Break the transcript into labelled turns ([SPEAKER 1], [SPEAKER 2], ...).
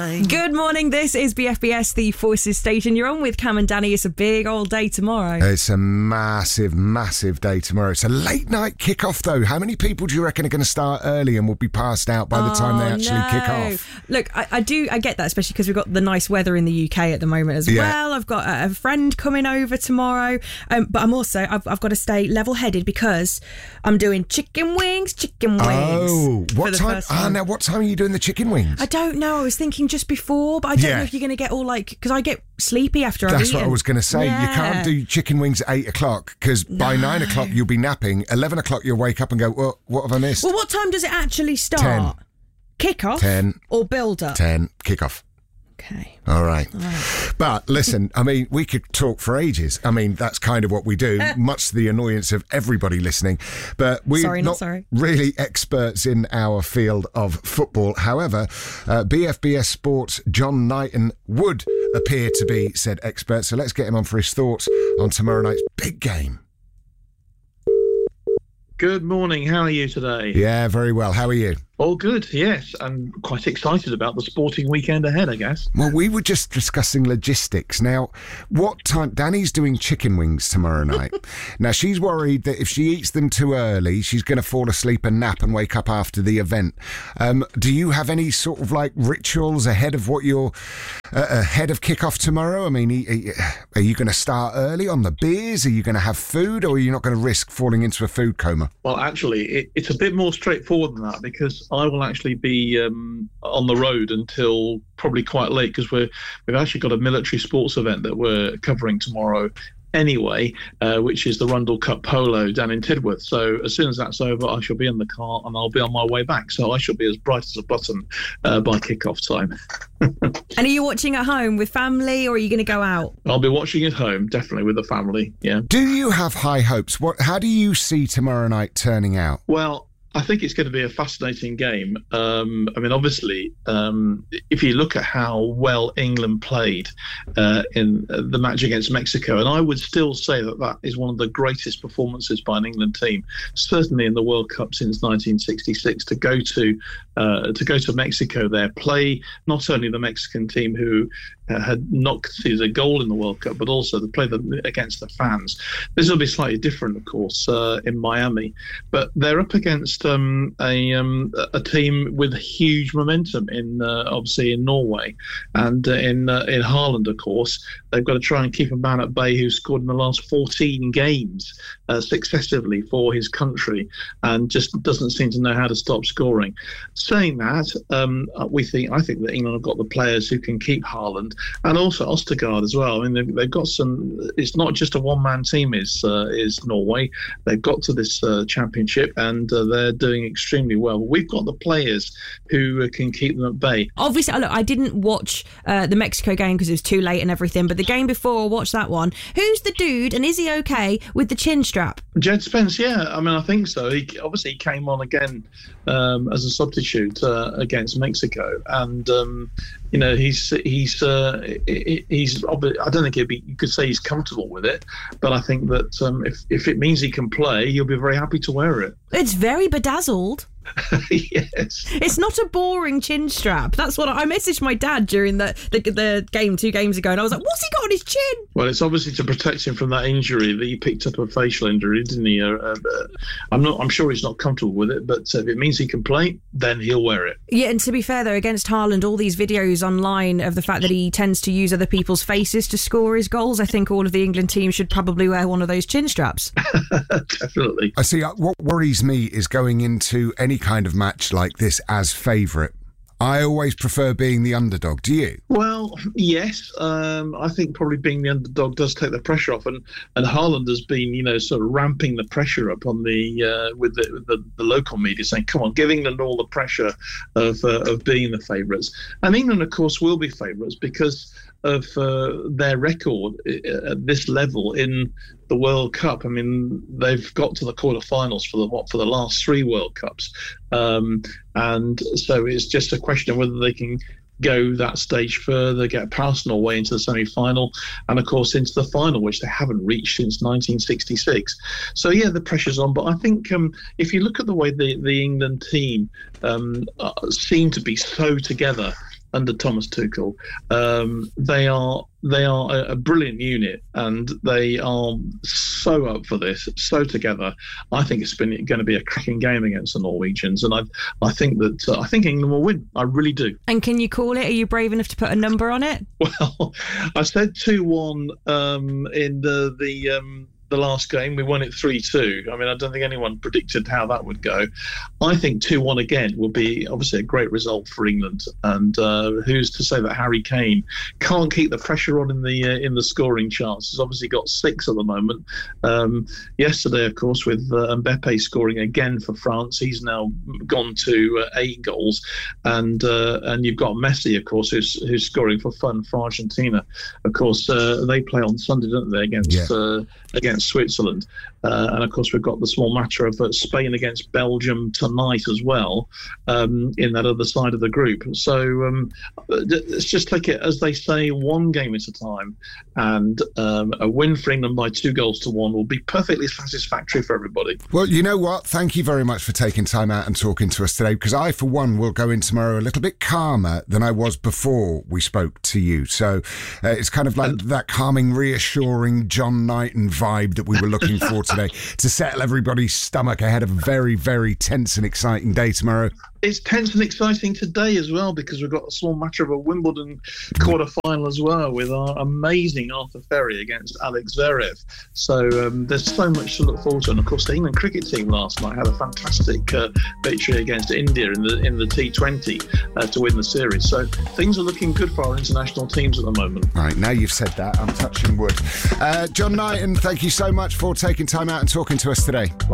[SPEAKER 1] Good morning, this is BFBS, the Forces Station. You're on with Cam and Danny. It's a big old day tomorrow.
[SPEAKER 2] It's a massive, massive day tomorrow. It's a late night kickoff, though. How many people do you reckon are going to start early and will be passed out by the time they actually kick off?
[SPEAKER 1] Look, I get that, especially because we've got the nice weather in the UK at the moment as well. I've got a friend coming over tomorrow, but I'm also, I've got to stay level-headed because I'm doing chicken wings.
[SPEAKER 2] Oh, what time? Now what time are you doing the chicken wings?
[SPEAKER 1] I don't know. I was thinking just before, but I don't know if you're going to get all because I get sleepy after I've eaten.
[SPEAKER 2] That's what I was going to say. You can't do chicken wings at 8 o'clock because by 9 o'clock you'll be napping. 11 o'clock you'll wake up and go, well, what have I missed?
[SPEAKER 1] Well, what time does it actually start?
[SPEAKER 2] 10.
[SPEAKER 1] Kick-off?
[SPEAKER 2] 10.
[SPEAKER 1] Or build-up?
[SPEAKER 2] 10. Kick-off.
[SPEAKER 1] Okay.
[SPEAKER 2] All right. But listen, I mean, we could talk for ages. I mean, that's kind of what we do, much to the annoyance of everybody listening. But we're not really experts in our field of football. However, BFBS Sports' John Knighton would appear to be said expert. So let's get him on for his thoughts on tomorrow night's big game.
[SPEAKER 3] Good morning. How are you today?
[SPEAKER 2] Yeah, very well. How are you?
[SPEAKER 3] All good, yes. I'm quite excited about the sporting weekend ahead, I guess.
[SPEAKER 2] Well, we were just discussing logistics. Now, what time... Danny's doing chicken wings tomorrow night. Now, she's worried that if she eats them too early, she's going to fall asleep and nap and wake up after the event. Do you have any sort of, rituals ahead of what you're... ahead of kickoff tomorrow? I mean, are you going to start early on the beers? Are you going to have food? Or are you not going to risk falling into a food coma?
[SPEAKER 3] Well, actually, it's a bit more straightforward than that because I will actually be on the road until probably quite late because we've actually got a military sports event that we're covering tomorrow anyway, which is the Rundle Cup Polo down in Tidworth. So as soon as that's over, I shall be in the car and I'll be on my way back. So I shall be as bright as a button by kickoff time.
[SPEAKER 1] And are you watching at home with family or are you going to go out?
[SPEAKER 3] I'll be watching at home, definitely with the family, yeah.
[SPEAKER 2] Do you have high hopes? How do you see tomorrow night turning out?
[SPEAKER 3] Well, I think it's going to be a fascinating game. I mean, obviously, if you look at how well England played in the match against Mexico, and I would still say that is one of the greatest performances by an England team, certainly in the World Cup since 1966. To go to Mexico there, play not only the Mexican team who had not conceded a goal in the World Cup, but also to play them against the fans. This will be slightly different, of course, in Miami, but they're up against a team with huge momentum obviously in Norway and in Haaland, of course. They've got to try and keep a man at bay who's scored in the last 14 games successively for his country and just doesn't seem to know how to stop scoring. Saying that, I think that England have got the players who can keep Haaland and also Østigård as well. I mean, they've got some. It's not just a one-man team. Is Norway? They've got to this championship and they're doing extremely well. We've got the players who can keep them at bay.
[SPEAKER 1] Obviously, look, I didn't watch the Mexico game because it was too late and everything, but the game before, I watched that one. Who's the dude and is he okay with the chin strap?
[SPEAKER 3] Jed Spence, yeah. I mean, I think so. He obviously came on again as a substitute against Mexico, and he's I don't think you could say he's comfortable with it, but I think that if it means he can play, he'll be very happy to wear it.
[SPEAKER 1] It's very bedazzled.
[SPEAKER 3] Yes.
[SPEAKER 1] It's not a boring chin strap. That's what I messaged my dad during the game 2 games ago, and I was like, what's he got on his chin?
[SPEAKER 3] Well, it's obviously to protect him from that injury that he picked up, a facial injury, didn't he? I'm sure he's not comfortable with it, but if it means he can play, then he'll wear it.
[SPEAKER 1] Yeah, and to be fair though, against Haaland, all these videos online of the fact that he tends to use other people's faces to score his goals, I think all of the England team should probably wear one of those chin straps.
[SPEAKER 3] Definitely.
[SPEAKER 2] I see. What worries me is going into any kind of match like this as favourite. I always prefer being the underdog. Do you?
[SPEAKER 3] Well, yes. I think probably being the underdog does take the pressure off, and Haaland has been, sort of ramping the pressure up on with the local media, saying, "Come on, give England all the pressure of being the favourites." And England, of course, will be favourites because of their record at this level in the World Cup. I mean, they've got to the quarterfinals for the last 3 World Cups, and so it's just a question of whether they can go that stage further, get past Norway into the semi-final, and of course into the final, which they haven't reached since 1966. So yeah, the pressure's on. But I think if you look at the way the England team seem to be so together under Thomas Tuchel. They are a brilliant unit, and they are so up for this, so together. I think it's going to be a cracking game against the Norwegians, and I think England will win. I really do.
[SPEAKER 1] And can you call it? Are you brave enough to put a number on it?
[SPEAKER 3] Well, I said 2-1 in the last game. We won it 3-2. I mean, I don't think anyone predicted how that would go. I think 2-1 again will be obviously a great result for England. And who's to say that Harry Kane can't keep the pressure on in the scoring charts? He's obviously got 6 at the moment. Yesterday, of course, with Mbappe scoring again for France, he's now gone to 8 goals. And you've got Messi, of course, who's scoring for fun for Argentina. Of course, they play on Sunday, don't they, against Switzerland, and of course we've got the small matter of Spain against Belgium tonight as well, in that other side of the group. So let's just take it, as they say, one game at a time, and a win for England by 2-1 will be perfectly satisfactory for everybody.
[SPEAKER 2] Well, you know what? Thank you very much for taking time out and talking to us today, because I, for one, will go in tomorrow a little bit calmer than I was before we spoke to you. So it's kind of like that calming, reassuring John Knighton vibe that we were looking for today, to settle everybody's stomach ahead of a very, very tense and exciting day tomorrow.
[SPEAKER 3] It's tense and exciting today as well, because we've got a small matter of a Wimbledon quarter-final as well, with our amazing Arthur Ferry against Alex Zverev. So there's so much to look forward to. And of course, the England cricket team last night had a fantastic victory against India in the T20 to win the series. So things are looking good for our international teams at the moment.
[SPEAKER 2] All right, now you've said that, I'm touching wood. John Knighton, thank you so much for taking time out and talking to us today.